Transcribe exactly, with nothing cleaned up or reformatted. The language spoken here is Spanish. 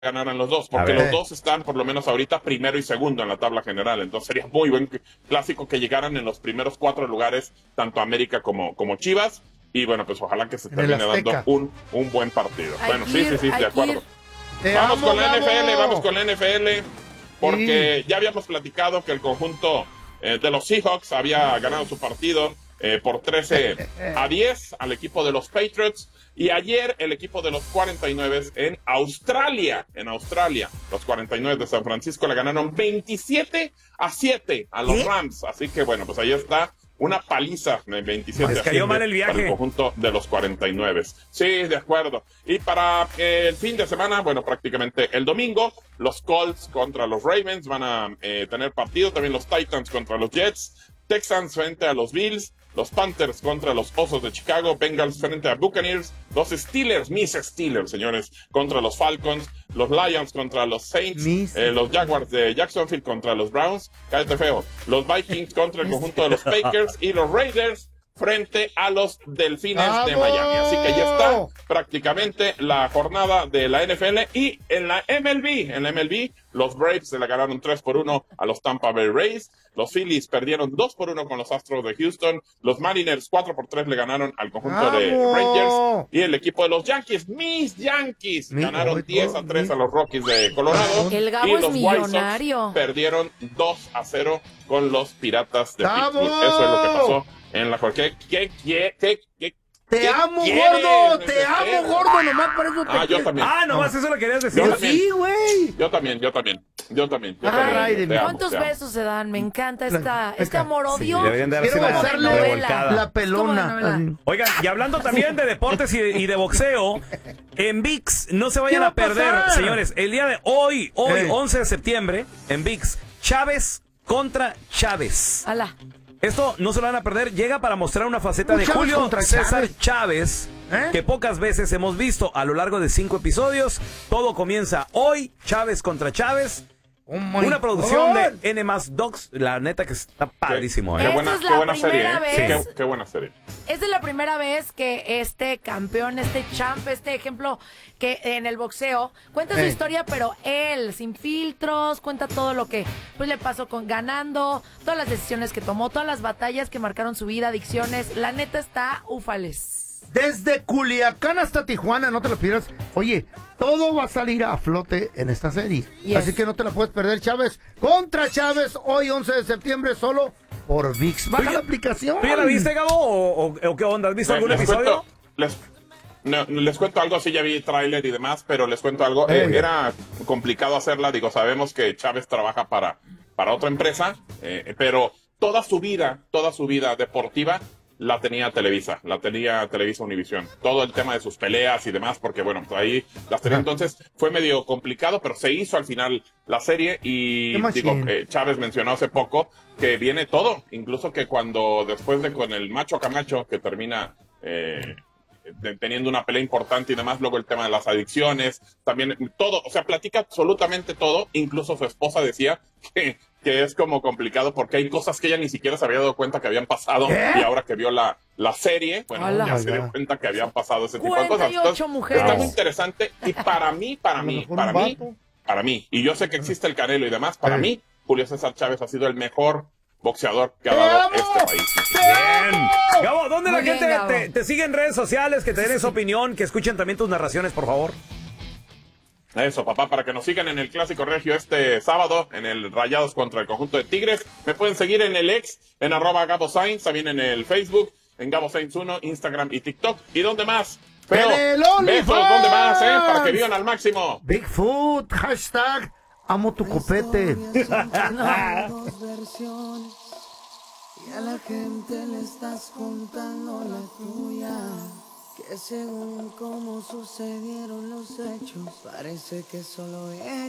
ganaran los dos, porque los dos están por lo menos ahorita primero y segundo en la tabla general, entonces sería muy buen clásico que llegaran en los primeros cuatro lugares, tanto América como, como Chivas, y bueno, pues ojalá que se termine dando un, un buen partido. Hay bueno, que sí, ir, sí, sí, hay de que acuerdo. ir. Vamos amo, con la Gabo. N F L, vamos con la N F L, porque sí. ya habíamos platicado que el conjunto eh, de los Seahawks había ganado su partido eh, por trece a diez al equipo de los Patriots. Y ayer el equipo de los cuarenta y nueve en Australia, en Australia, los cuarenta y nueve de San Francisco le ganaron veintisiete a siete a los ¿Qué? Rams. Así que bueno, pues ahí está una paliza de veintisiete a siete mal el viaje. para el conjunto de los cuarenta y nueve. Sí, de acuerdo. Y para eh, el fin de semana, bueno, prácticamente el domingo, los Colts contra los Ravens van a eh, tener partido, también los Titans contra los Jets, Texans frente a los Bills, los Panthers contra los Osos de Chicago, Bengals frente a Buccaneers, los Steelers, mis Steelers, señores, contra los Falcons, los Lions contra los Saints, eh, los Jaguars de Jacksonville contra los Browns, cállate feo, los Vikings contra el conjunto de los Packers y los Raiders frente a los Delfines ¡Vamos! De Miami. Así que ya está prácticamente la jornada de la N F L. Y en la M L B, en la M L B, los Braves se le ganaron tres por uno a los Tampa Bay Rays. Los Phillies perdieron dos por uno con los Astros de Houston. Los Mariners cuatro por tres le ganaron al conjunto ¡Vamos! De Rangers. Y el equipo de los Yankees, mis Yankees, Mi, ganaron oh, diez a tres mi. A los Rockies de Colorado. El Gabo y los es millonario. White Sox perdieron dos a cero con los Piratas de Pittsburgh. Eso es lo que pasó en la ¿Qué, qué, qué, qué, qué, te ¿qué amo, quieres? gordo, te amo, gordo, nomás por eso te Ah, yo también. Ah, nomás eso lo querías decir. Yo sí, güey. Yo también, yo también, yo también. Yo ah, también te amo, ¿Cuántos te amo. besos se dan? Me encanta esta, este amor odio. Sí, deberían darse Quiero la, besarle la revolcada. La pelona. Oigan, y hablando también de deportes y de, y de boxeo, en V I X no se vayan a perder, pasar? señores, el día de hoy, hoy, eh. once de septiembre, en V I X, Chávez contra Chávez. Alá. Esto no se lo van a perder. Llega para mostrar una faceta de Chávez Julio César Chávez, Chávez ¿Eh? que pocas veces hemos visto a lo largo de cinco episodios. Todo comienza hoy, Chávez contra Chávez. Oh una producción God. de N más Docs. La neta que está padrísimo. Qué, ¿eh? qué buena, es qué buena serie. ¿eh? Sí, qué, qué buena serie. Esta es la primera vez que este campeón, este champ, este ejemplo que en el boxeo cuenta su hey. historia, pero él, sin filtros, cuenta todo lo que pues le pasó con ganando, todas las decisiones que tomó, todas las batallas que marcaron su vida, adicciones. La neta está ufales. Desde Culiacán hasta Tijuana, no te lo pierdas. Oye, todo va a salir a flote en esta serie. Yes. Así que no te la puedes perder, Chávez. Contra Chávez, hoy once de septiembre, solo por V I X. Baja la aplicación. ¿Tú ya la viste, Gabo? ¿O, o, o qué onda? ¿Has visto les, algún les episodio? Cuento, les, no, les cuento algo, sí ya vi tráiler y demás, pero les cuento algo. Eh, era complicado hacerla, digo, sabemos que Chávez trabaja para, para otra empresa, eh, pero toda su vida, toda su vida deportiva la tenía Televisa, la tenía Televisa Univisión. Todo el tema de sus peleas y demás, porque bueno, pues ahí las tenía. Entonces fue medio complicado, pero se hizo al final la serie y digo, eh, Chávez mencionó hace poco que viene todo, incluso que cuando después de con el Macho Camacho, que termina eh, de, teniendo una pelea importante y demás, luego el tema de las adicciones, también todo, o sea, platica absolutamente todo, incluso su esposa decía que que es como complicado porque hay cosas que ella ni siquiera se había dado cuenta que habían pasado. ¿Qué? Y ahora que vio la, la serie, bueno, Hola. ya se dio cuenta que habían pasado ese tipo de cosas. Entonces, mujeres. Está muy interesante y para mí, para mí, para mí, para mí, y yo sé que existe el Canelo y demás, para sí. mí, Julio César Chávez ha sido el mejor boxeador que ha dado este país. Bien. Gabo, ¿dónde muy la bien, gente te, te sigue en redes sociales, que te den esa opinión, que escuchen también tus narraciones, por favor? Eso, papá, para que nos sigan en el Clásico Regio este sábado, en el Rayados contra el conjunto de Tigres. Me pueden seguir en el ex, en arroba Gabo Sainz, también en el Facebook, en Gabo Sainz uno, Instagram y TikTok. ¿Y dónde más? Pero, besos, ¿dónde más, eh? Para que vivan al máximo. Bigfoot, hashtag, amo tu copete. Y a la gente le estás contando la tuya. Que según cómo sucedieron los hechos, parece que solo es